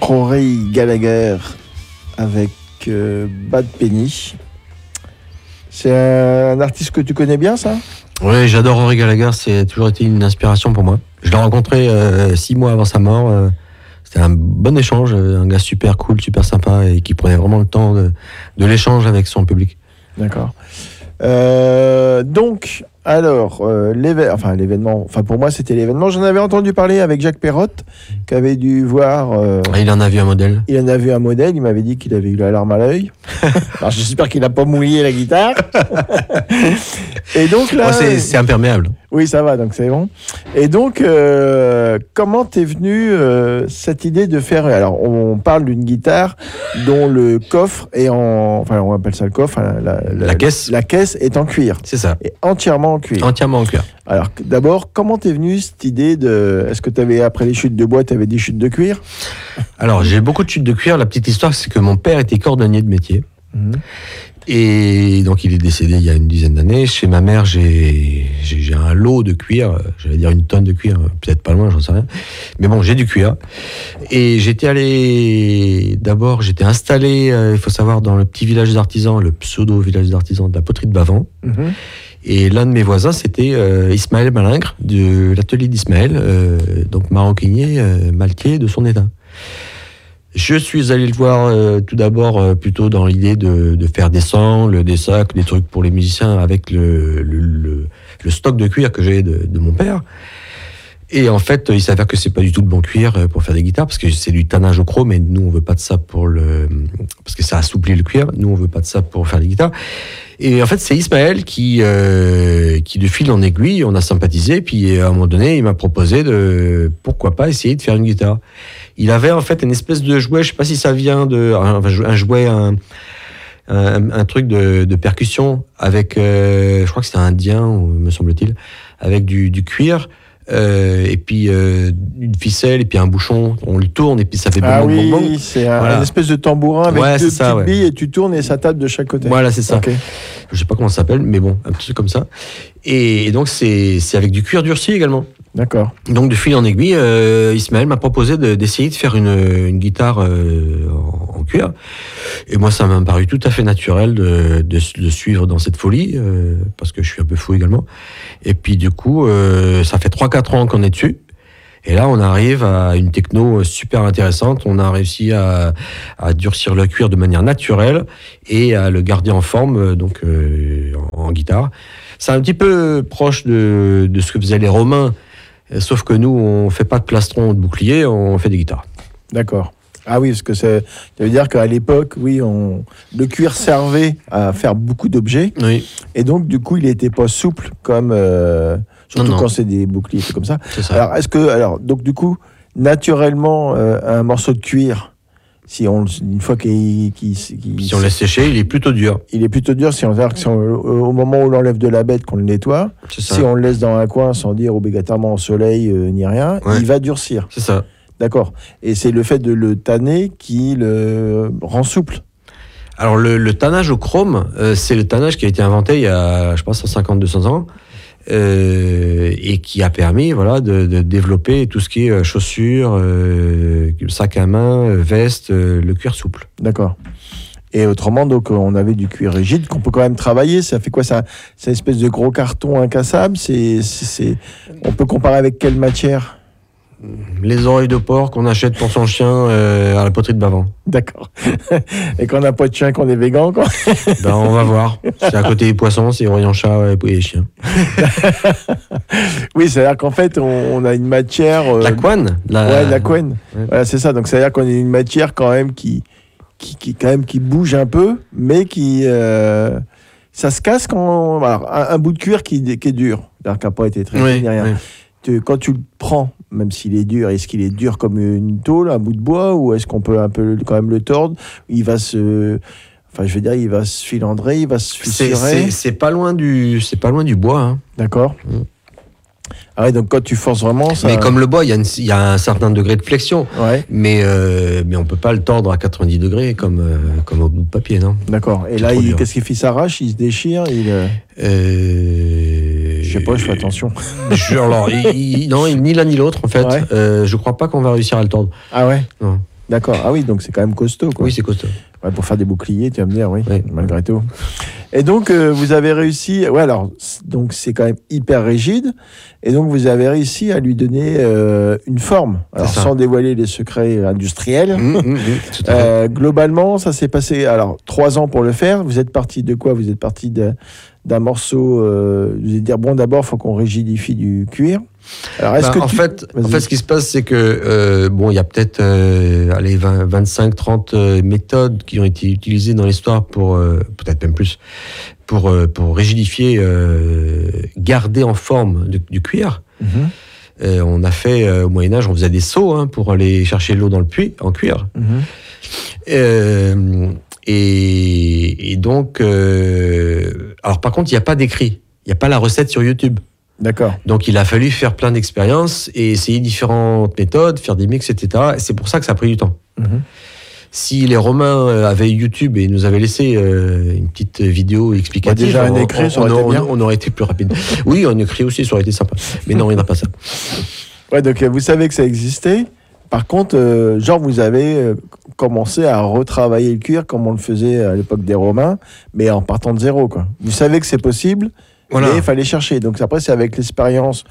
Rory Gallagher avec Bad Penny. C'est un artiste que tu connais bien, ça ? Oui, j'adore Rory Gallagher, c'est toujours été une inspiration pour moi. Je l'ai rencontré 6 mois avant sa mort. C'était un bon échange, un gars super cool, super sympa et qui prenait vraiment le temps de l'échange avec son public. D'accord. Donc, alors, l'événement, pour moi c'était l'événement. J'en avais entendu parler avec Jacques Perrotte, qui avait dû voir. Il en a vu un modèle. Il en a vu un modèle, il m'avait dit qu'il avait eu la larme à l'œil. Alors j'espère qu'il n'a pas mouillé la guitare. Et donc là. C'est imperméable. Oui, ça va, donc c'est bon. Et donc, comment t'es venue cette idée de faire... Alors, on parle d'une guitare dont le coffre est en... Enfin, on appelle ça le coffre. La caisse. La caisse est en cuir. C'est ça. Et entièrement en cuir. Entièrement en cuir. Alors, d'abord, comment t'es venue cette idée de... Est-ce que après les chutes de bois, t'avais des chutes de cuir ? Alors, j'ai beaucoup de chutes de cuir. La petite histoire, c'est que mon père était cordonnier de métier. Mmh. Et donc il est décédé il y a une dizaine d'années. Chez ma mère, j'ai un lot de cuir, j'allais dire une tonne de cuir, peut-être pas loin, j'en sais rien. Mais bon, j'ai du cuir. Et j'étais installé, il faut savoir, dans le petit village d'artisans, le pseudo-village d'artisans de la poterie de Bavent. Mmh. Et l'un de mes voisins, c'était Ismaël Malingre, de l'atelier d'Ismaël, donc maroquinier, maltier de son état. Je suis allé le voir tout d'abord plutôt dans l'idée de faire des sangles, des sacs, des trucs pour les musiciens avec le stock de cuir que j'ai de mon père. Et en fait, il s'avère que c'est pas du tout le bon cuir pour faire des guitares parce que c'est du tannage au chrome et nous on veut pas de ça parce que ça assouplit le cuir. Nous on veut pas de ça pour faire des guitares. Et en fait, c'est Ismaël qui de fil en aiguille, on a sympathisé. Puis à un moment donné, il m'a proposé de pourquoi pas essayer de faire une guitare. Il avait en fait une espèce de jouet, je sais pas si ça vient un jouet, un truc de percussion avec, je crois que c'était indien, me semble-t-il, avec du cuir. Et puis une ficelle et puis un bouchon, on le tourne et puis ça fait bon. C'est une espèce de tambourin avec deux petites billes et tu tournes et ça tape de chaque côté. Voilà, c'est ça. Okay. Je sais pas comment ça s'appelle, mais bon, un petit truc comme ça. Et donc c'est avec du cuir durci également. D'accord. Donc de fil en aiguille, Ismaël m'a proposé d'essayer de faire une guitare en cuir. Et moi, ça m'a paru tout à fait naturel de suivre dans cette folie, parce que je suis un peu fou également. Et puis du coup, ça fait 3-4 ans qu'on est dessus. Et là, on arrive à une techno super intéressante. On a réussi à durcir le cuir de manière naturelle et à le garder en forme, donc en guitare. C'est un petit peu proche de ce que faisaient les Romains. Sauf que nous, on fait pas de plastron ou de bouclier, on fait des guitares. D'accord. Ah oui, parce que ça veut dire qu'à l'époque, oui, le cuir servait à faire beaucoup d'objets. Oui. Et donc, du coup, il n'était pas souple comme... surtout quand c'est des boucliers, c'est comme ça. C'est ça. Alors, donc, du coup, naturellement, un morceau de cuir, une fois si on laisse sécher, il est plutôt dur. Il est plutôt dur au moment où l'on enlève de la bête, qu'on le nettoie. Si on le laisse dans un coin sans dire obligatoirement au soleil ni rien, il va durcir. C'est ça. D'accord. Et c'est le fait de le tanner qui le rend souple. Alors le tannage au chrome, c'est le tannage qui a été inventé il y a, je pense, 150-200 ans. Et qui a permis de développer tout ce qui est chaussures, sac à main, veste, le cuir souple. D'accord. Et autrement, donc, on avait du cuir rigide qu'on peut quand même travailler. Ça fait quoi ça ? C'est une espèce de gros carton incassable. On peut comparer avec quelle matière ? Les oreilles de porc qu'on achète pour son chien à la poterie de Bavent. D'accord. Et quand on n'a pas de chien, qu'on est végan, quoi. Ben, on va voir. C'est à côté des poissons, c'est oreilles en chat et les chiens. Oui, c'est-à-dire qu'en fait, on a une matière... La couenne. La couenne. Ouais. Voilà, c'est ça. Donc, c'est-à-dire qu'on a une matière quand même qui bouge un peu, mais qui... ça se casse quand... Alors, un bout de cuir qui est dur. C'est-à-dire qu'il n'a pas été traité ni rien. Oui. Quand tu le prends, même s'il est dur, est-ce qu'il est dur comme une tôle, un bout de bois, ou est-ce qu'on peut un peu quand même le tordre ? Il va se filandrer, il va se fissurer. C'est pas loin du bois. Hein. D'accord. Ah ouais, donc quand tu forces vraiment, ça... Mais comme le bois, il y a un certain degré de flexion. Ouais. Mais on peut pas le tordre à 90 degrés comme au bout de papier, non ? D'accord. Et là, qu'est-ce qu'il fait ? Il s'arrache, il se déchire, Je sais pas, je fais attention. Alors, non, ni l'un ni l'autre, en fait. Ouais. Je crois pas qu'on va réussir à le tordre. Ah ouais ? Non. D'accord. Ah oui, donc c'est quand même costaud, quoi. Oui, c'est costaud. Ouais, pour faire des boucliers, tu vas me dire, oui, Oui. malgré tout. Et donc, vous avez réussi... Ouais, alors, donc c'est quand même hyper rigide. Et donc, vous avez réussi à lui donner une forme. Alors, sans dévoiler les secrets industriels. Tout à fait. Globalement, ça s'est passé... Alors, 3 ans pour le faire. Vous êtes parti de quoi? Vous êtes parti d'un morceau... vous allez dire, bon, d'abord, il faut qu'on rigidifie du cuir. Alors, en fait, ce qui se passe, c'est que il y a peut-être 25-30 méthodes qui ont été utilisées dans l'histoire pour peut-être même plus pour rigidifier, garder en forme du cuir. On a fait au Moyen Âge, on faisait des seaux pour aller chercher l'eau dans le puits en cuir. Et donc, alors par contre, il n'y a pas d'écrit, il n'y a pas la recette sur YouTube. D'accord. Donc il a fallu faire plein d'expériences et essayer différentes méthodes, faire des mix, etc. Et c'est pour ça que ça a pris du temps. Si les Romains avaient YouTube et nous avaient laissé une petite vidéo explicative, déjà un écrit, ça aurait été bien. On aurait été plus rapide. Oui, un écrit aussi, ça aurait été sympa. Mais non, il n'y en a pas ça. Ouais, donc vous savez que ça existait. Par contre, vous avez commencé à retravailler le cuir comme on le faisait à l'époque des Romains, mais en partant de zéro, quoi. Vous savez que c'est possible. Voilà. Mais il fallait chercher. Donc après, c'est avec l'expérience,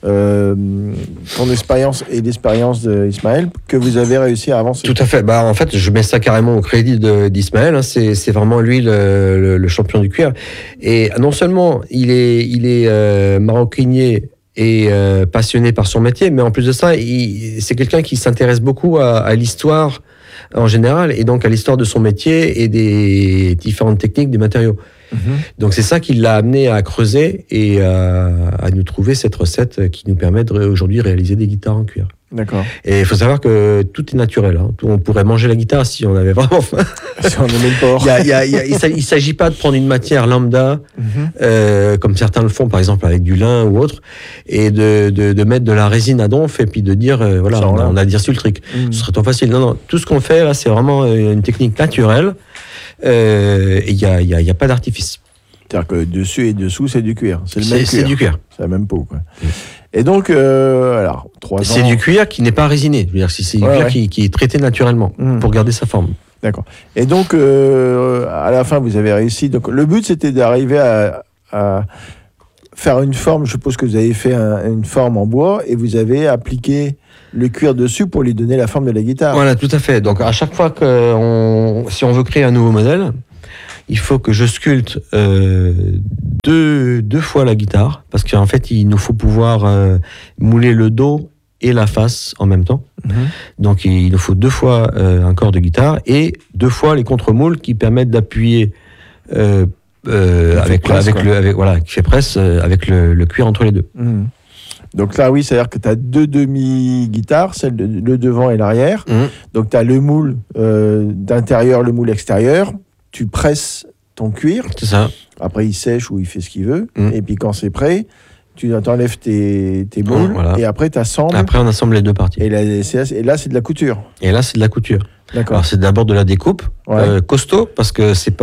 ton expérience et l'expérience d'Ismaël, que vous avez réussi à avancer. Tout à fait. En fait, je mets ça carrément au crédit d'Ismaël. C'est vraiment lui le champion du cuir. Et non seulement il est maroquinier et passionné par son métier, mais en plus de ça, c'est quelqu'un qui s'intéresse beaucoup à l'histoire en général, et donc à l'histoire de son métier et des différentes techniques des matériaux. Donc c'est ça qui l'a amené à creuser et à nous trouver cette recette qui nous permet aujourd'hui de réaliser des guitares en cuir. D'accord. Et il faut savoir que tout est naturel. On pourrait manger la guitare si on avait vraiment faim. Si on aimait le porc. Il ne s'agit pas de prendre une matière lambda, comme certains le font, par exemple avec du lin ou autre, et de mettre de la résine à donf et puis de dire, on a durci le truc. Ce serait trop facile. Non, tout ce qu'on fait là, c'est vraiment une technique naturelle. Et il n'y a pas d'artifice. C'est-à-dire que dessus et dessous, c'est du cuir. C'est le même cuir. C'est du cuir. C'est la même peau, quoi. Et donc, alors, 3 ans... C'est du cuir qui n'est pas résiné. Je veux dire, c'est du cuir qui est traité naturellement pour garder sa forme. D'accord. Et donc, à la fin, vous avez réussi. Donc, le but, c'était d'arriver à faire une forme. Je suppose que vous avez fait une forme en bois et vous avez appliqué le cuir dessus pour lui donner la forme de la guitare. Voilà, tout à fait. Donc, à chaque fois si on veut créer un nouveau modèle, il faut que je sculpte deux fois la guitare, parce qu'en fait, il nous faut pouvoir mouler le dos et la face en même temps. Donc, il nous faut 2 fois un corps de guitare et 2 fois les contre-moules qui permettent d'appuyer qui fait presse avec le cuir entre les deux. Donc là, oui, c'est-à-dire que tu as 2 demi-guitares, le devant et l'arrière. Donc tu as le moule d'intérieur, le moule extérieur. Tu presses ton cuir. C'est ça. Après, il sèche ou il fait ce qu'il veut. Et puis quand c'est prêt, tu enlèves tes moules. Et après, tu assembles. Après, on assemble les 2 parties. Et là, c'est de la couture. D'accord. Alors, c'est d'abord de la découpe costaud, parce que c'est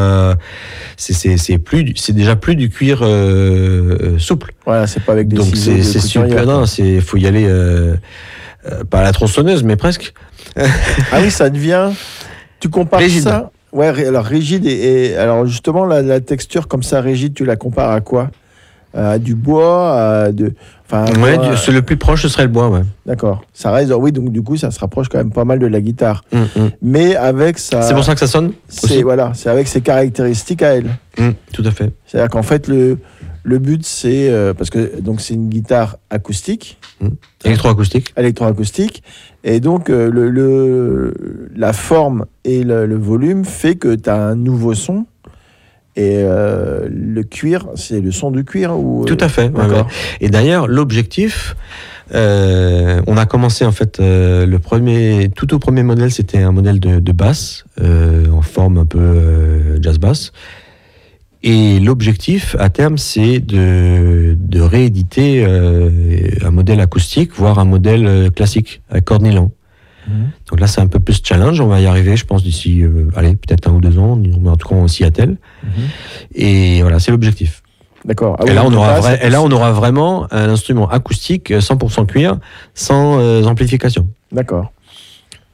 déjà plus du cuir souple. Voilà, c'est pas avec des donc ciseaux. C'est super. Non, faut y aller pas à la tronçonneuse, mais presque. Ah oui, ça devient. Tu compares rigide. Ça. Ouais, alors rigide et alors justement la texture comme ça rigide, tu la compares à quoi? À du bois, c'est le plus proche, ce serait le bois, ouais. D'accord. Ça reste, oui, donc du coup, ça se rapproche quand même pas mal de la guitare. Mais avec ça. C'est pour ça que ça sonne. C'est avec ses caractéristiques à elle. Tout à fait. C'est-à-dire qu'en fait, le but, c'est parce que donc c'est une guitare acoustique, électroacoustique, et donc la forme et le volume fait que tu as un nouveau son. Et le cuir, c'est le son du cuir ou Tout à fait. Ouais. Et d'ailleurs, l'objectif, on a commencé en fait tout au premier modèle, c'était un modèle de basse en forme un peu jazz bass. Et l'objectif à terme, c'est de rééditer un modèle acoustique, voire un modèle classique à cordes nylon. Donc là, c'est un peu plus challenge. On va y arriver, je pense, d'ici, peut-être 1 ou 2 ans. Mais en tout cas, on s'y attelle. Et voilà, c'est l'objectif. D'accord. Et là, on aura vraiment un instrument acoustique 100% cuir, sans amplification. D'accord.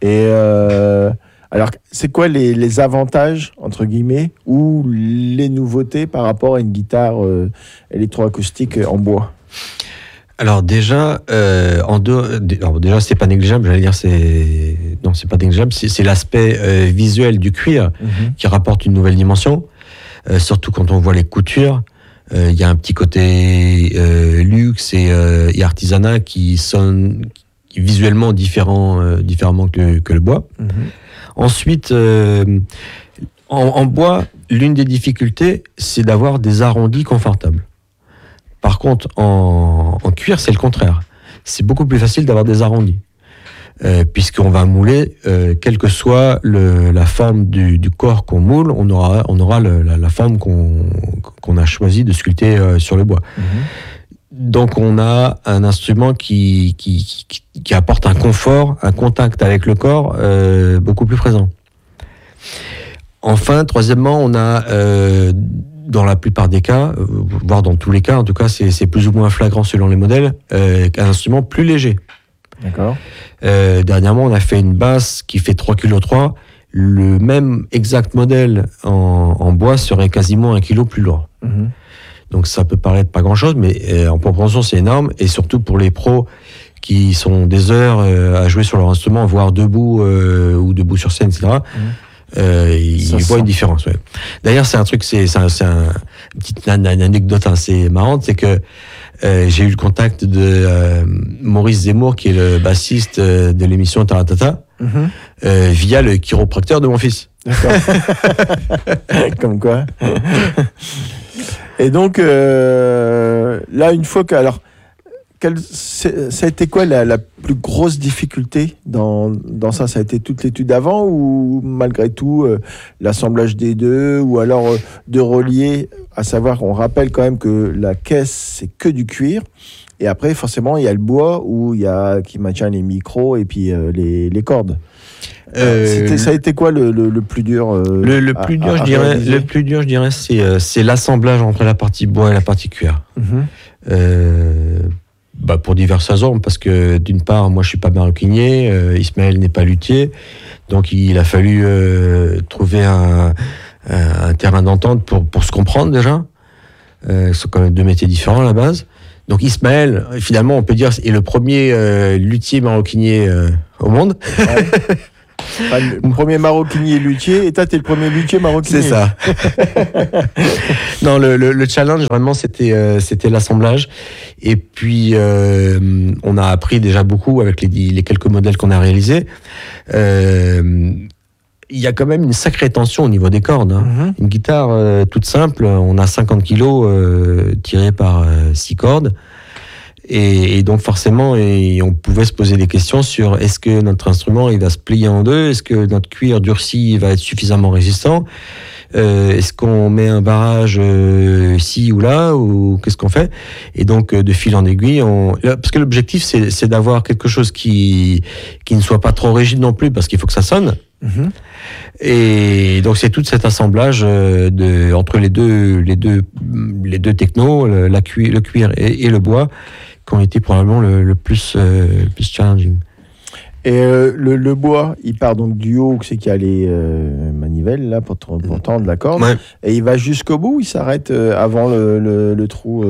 Et alors, c'est quoi les avantages, entre guillemets, ou les nouveautés par rapport à une guitare électroacoustique en bois? Alors déjà, déjà c'est pas négligeable, j'allais dire non, c'est pas négligeable, c'est l'aspect visuel du cuir qui rapporte une nouvelle dimension, surtout quand on voit les coutures. Il y a un petit côté luxe et artisanat qui sonne visuellement différemment que le bois. Ensuite, en bois, l'une des difficultés, c'est d'avoir des arrondis confortables. Par contre, en cuir, c'est le contraire. C'est beaucoup plus facile d'avoir des arrondis. Puisqu'on va mouler, quelle que soit la forme du corps qu'on moule, on aura la forme qu'on a choisi de sculpter sur le bois. Donc on a un instrument qui apporte un confort, un contact avec le corps beaucoup plus présent. Enfin, troisièmement, on a dans la plupart des cas, voire dans tous les cas, en tout cas c'est plus ou moins flagrant selon les modèles, un instrument plus léger. D'accord. Dernièrement, on a fait une basse qui fait 3,3 kg. Le même exact modèle en bois serait quasiment 1 kg plus lourd. Donc ça peut paraître pas grand-chose, mais en proportion, c'est énorme. Et surtout pour les pros qui sont des heures à jouer sur leur instrument, voire debout ou debout sur scène, etc., ils voient une différence. Ouais. D'ailleurs, c'est un truc, c'est une petite anecdote assez marrante, c'est que j'ai eu le contact de Maurice Zemmour, qui est le bassiste de l'émission Taratata, via le chiropracteur de mon fils. D'accord. Comme quoi. Et donc, là, une fois que... Alors, ça a été quoi la plus grosse difficulté dans ça? Ça a été toute l'étude d'avant ou malgré tout l'assemblage des deux, ou alors de relier, à savoir, on rappelle quand même que la caisse, c'est que du cuir, et après forcément il y a le bois qui maintient les micros et puis les cordes. Ça a été quoi le plus dur? Le plus dur, je dirais, c'est l'assemblage entre la partie bois et la partie cuir. Pour diverses raisons, parce que d'une part, moi je suis pas maroquinier, Ismaël n'est pas luthier, donc il a fallu trouver un terrain d'entente pour se comprendre déjà. Ce sont quand même deux métiers différents à la base. Donc Ismaël, finalement, on peut dire, est le premier luthier maroquinier au monde. Ouais. Le premier maroquinier luthier, et toi, t'es le premier luthier maroquinier. C'est ça. Non, le challenge, vraiment, c'était l'assemblage. Et puis, on a appris déjà beaucoup avec les quelques modèles qu'on a réalisés. Il y a quand même une sacrée tension au niveau des cordes. Hein. Une guitare toute simple, on a 50 kilos tirés par 6 cordes. Et donc forcément, on pouvait se poser des questions sur est-ce que notre instrument il va se plier en deux, est-ce que notre cuir durci va être suffisamment résistant, est-ce qu'on met un barrage ici ou là, ou qu'est-ce qu'on fait? Et donc de fil en aiguille, parce que l'objectif c'est d'avoir quelque chose qui ne soit pas trop rigide non plus, parce qu'il faut que ça sonne. Et donc c'est tout cet assemblage entre les deux technos, le cuir et le bois, qui ont été probablement le plus challenging. Et le bois, il part donc du haut, c'est qu'il y a les manivelles là pour tendre la corde, ouais. Et il va jusqu'au bout, il s'arrête avant le trou.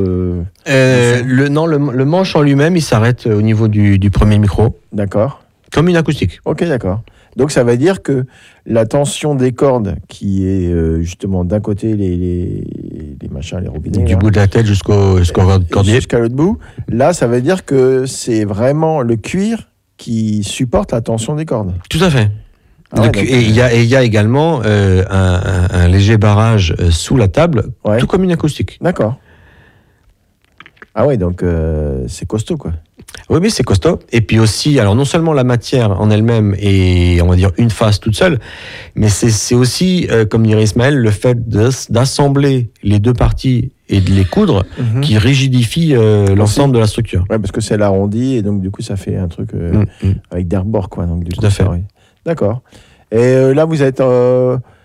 Le manche en lui-même, il s'arrête au niveau du premier micro. D'accord. Comme une acoustique. Ok, d'accord. Donc ça veut dire que la tension des cordes, qui est justement d'un côté les machins, les robinets, du bout de la tête jusqu'au cordier, jusqu'à l'autre bout, là ça veut dire que c'est vraiment le cuir qui supporte la tension des cordes. Tout à fait. Et il y a également un léger barrage sous la table, ouais. Tout comme une acoustique. D'accord. Ah ouais, donc c'est costaud, quoi. Oui, c'est costaud. Et puis aussi, alors non seulement la matière en elle-même est, on va dire, une face toute seule, mais c'est aussi, comme dirait Ismaël, le fait d'assembler les deux parties et de les coudre qui rigidifie l'ensemble de la structure. Oui, parce que c'est l'arrondi, et donc du coup, ça fait un truc avec des rebords, quoi. Donc, du tout à fait. Oui. D'accord. Et là, vous êtes...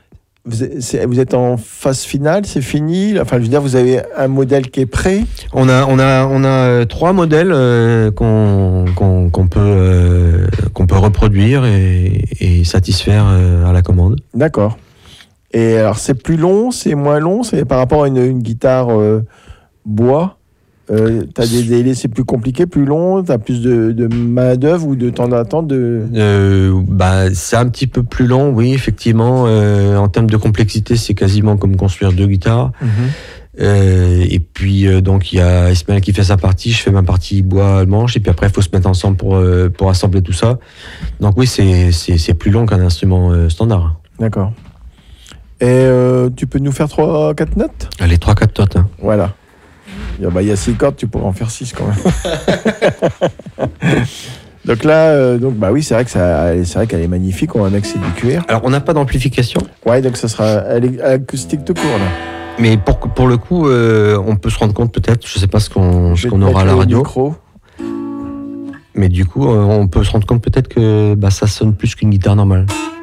vous êtes en phase finale, c'est fini. Enfin, je veux dire, vous avez un modèle qui est prêt. On a 3 modèles qu'on peut reproduire et satisfaire à la commande. D'accord. Et alors, c'est plus long, c'est moins long, c'est par rapport à une guitare bois. T'as des délais, c'est plus compliqué, plus long, t'as plus de main d'œuvre ou de temps d'attente c'est un petit peu plus long, oui, effectivement. En termes de complexité, c'est quasiment comme construire 2 guitares. Et puis donc il y a Ismaël qui fait sa partie, je fais ma partie bois manche, et puis après il faut se mettre ensemble pour assembler tout ça. Donc oui, c'est plus long qu'un instrument standard. D'accord. Et tu peux nous faire 3-4 notes? Allez, 3-4 notes. Hein. Voilà. Il y a 6 cordes, tu pourrais en faire 6 quand même. Donc là, oui, c'est vrai qu'elle est magnifique. On va mettre que c'est du cuir. Alors on n'a pas d'amplification. Ouais, donc ça sera acoustique tout court là. Mais pour le coup, on peut se rendre compte peut-être, je sais pas ce qu'on aura à la radio. Micro. Mais du coup, on peut se rendre compte peut-être que ça sonne plus qu'une guitare normale.